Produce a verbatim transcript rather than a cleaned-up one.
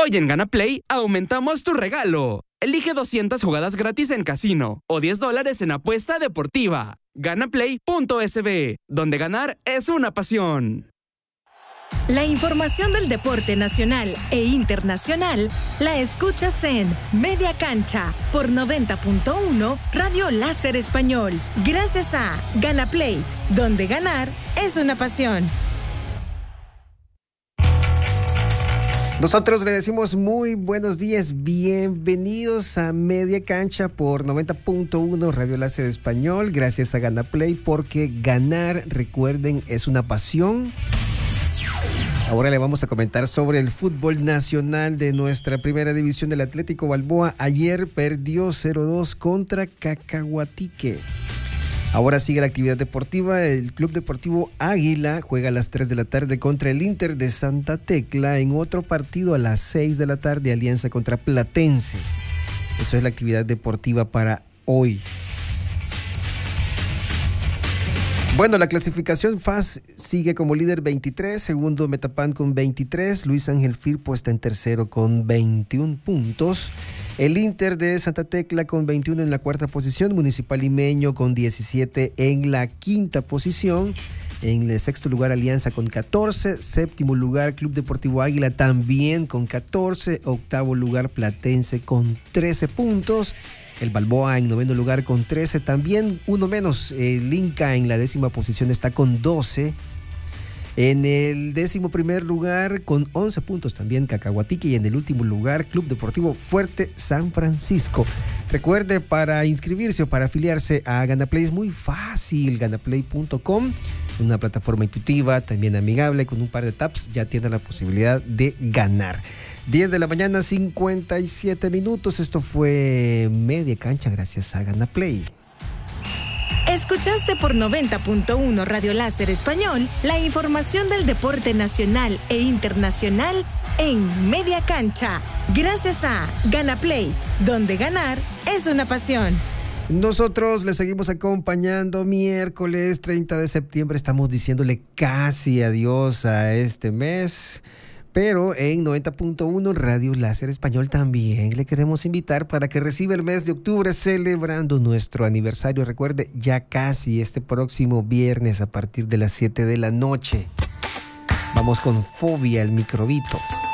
Hoy en Gana Play aumentamos tu regalo. Elige doscientas jugadas gratis en casino o diez dólares en apuesta deportiva. Ganaplay punto es be, donde ganar es una pasión. La información del deporte nacional e internacional la escuchas en Media Cancha por noventa punto uno Radio Láser Español. Gracias a Gana Play, donde ganar es una pasión. Nosotros le decimos muy buenos días, bienvenidos a Media Cancha por noventa punto uno Radio Láser Español, gracias a Gana Play, porque ganar, recuerden, es una pasión. Ahora le vamos a comentar sobre el fútbol nacional de nuestra primera división del Atlético Balboa. Ayer perdió cero dos contra Cacahuatique. Ahora sigue la actividad deportiva. El Club Deportivo Águila juega a las tres de la tarde contra el Inter de Santa Tecla. En otro partido a las seis de la tarde, Alianza contra Platense. Eso es la actividad deportiva para hoy. Bueno, la clasificación F A S sigue como líder veintitrés, segundo Metapan con veintitrés, Luis Ángel Firpo está en tercero con veintiún puntos. El Inter de Santa Tecla con veintiuno en la cuarta posición, Municipal Limeño con diecisiete en la quinta posición. En el sexto lugar Alianza con catorce, séptimo lugar Club Deportivo Águila también con catorce, octavo lugar Platense con trece puntos. El Balboa en noveno lugar con trece, también uno menos. El Inca en la décima posición está con doce. En el décimo primer lugar con once puntos también Cacahuatique, y en el último lugar Club Deportivo Fuerte San Francisco. Recuerde, para inscribirse o para afiliarse a Ganaplay es muy fácil, ganaplay punto com, una plataforma intuitiva, también amigable, con un par de taps ya tiene la posibilidad de ganar. diez de la mañana, cincuenta y siete minutos. Esto fue Media Cancha gracias a Ganaplay. Escuchaste por noventa punto uno Radio Láser Español la información del deporte nacional e internacional en Media Cancha. Gracias a Gana Play, donde ganar es una pasión. Nosotros les seguimos acompañando miércoles treinta de septiembre. Estamos diciéndole casi adiós a este mes. Pero en noventa punto uno Radio Láser Español también le queremos invitar para que reciba el mes de octubre celebrando nuestro aniversario. Recuerde, ya casi este próximo viernes a partir de las siete de la noche. Vamos con Fobia, el microbito.